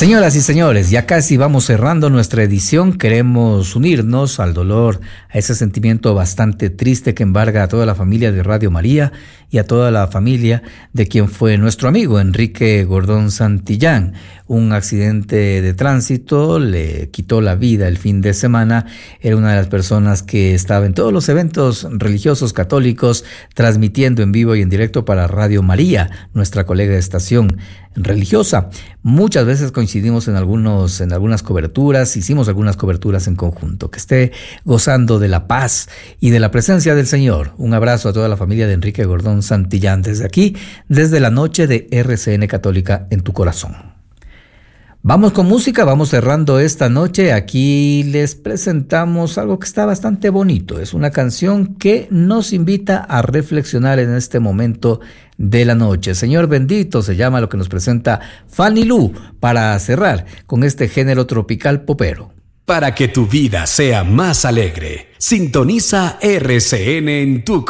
Señoras y señores, ya casi vamos cerrando nuestra edición. Queremos unirnos al dolor, a ese sentimiento bastante triste que embarga a toda la familia de Radio María y a toda la familia de quien fue nuestro amigo Enrique Gordón Santillán. Un accidente de tránsito le quitó la vida el fin de semana. Era una de las personas que estaba en todos los eventos religiosos católicos, transmitiendo en vivo y en directo para Radio María, nuestra colega de estación religiosa. Muchas veces coincidimos en algunas coberturas, hicimos algunas coberturas en conjunto. Que esté gozando de la paz y de la presencia del Señor. Un abrazo a toda la familia de Enrique Gordón Santillán desde aquí, desde la noche de RCN Católica en tu corazón. Vamos con música, vamos cerrando esta noche. Aquí les presentamos algo que está bastante bonito. Es una canción que nos invita a reflexionar en este momento de la noche. Señor bendito se llama lo que nos presenta Fanny Lu para cerrar con este género tropical popero. Para que tu vida sea más alegre, sintoniza RCN en tu corazón.